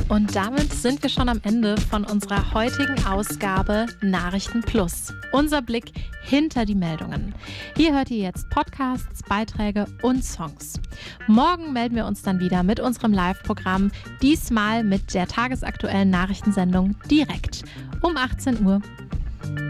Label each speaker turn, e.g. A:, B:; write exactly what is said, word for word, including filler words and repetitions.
A: Und damit sind wir schon am Ende von unserer heutigen Ausgabe Nachrichten Plus. Unser Blick hinter die Meldungen. Hier hört ihr jetzt Podcasts, Beiträge und Songs. Morgen melden wir uns dann wieder mit unserem Live-Programm, diesmal mit der tagesaktuellen Nachrichtensendung direkt um achtzehn Uhr.